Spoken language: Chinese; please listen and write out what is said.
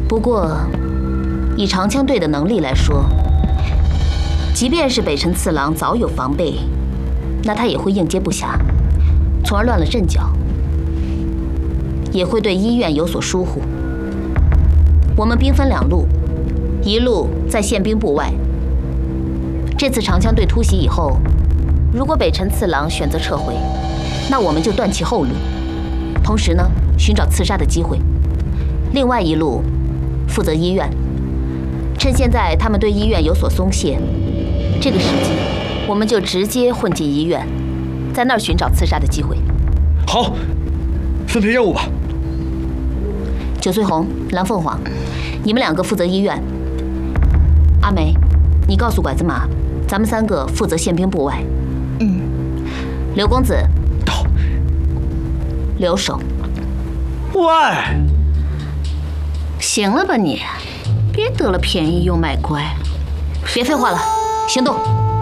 不过，以长枪队的能力来说，即便是北辰次郎早有防备，那他也会应接不暇，从而乱了阵脚，也会对医院有所疏忽。我们兵分两路，一路在宪兵部外。这次长枪队突袭以后，如果北辰次郎选择撤回，那我们就断其后路，同时呢，寻找刺杀的机会。另外一路负责医院，趁现在他们对医院有所松懈，这个时机，我们就直接混进医院，在那儿寻找刺杀的机会。 好，分配任务吧。 九岁红、蓝凤凰，你们两个负责医院。阿梅，你告诉拐子马，咱们3个负责宪兵部外。刘公子到。 留守。 喂， 行了吧你，别得了便宜又卖乖，别废话了，行动！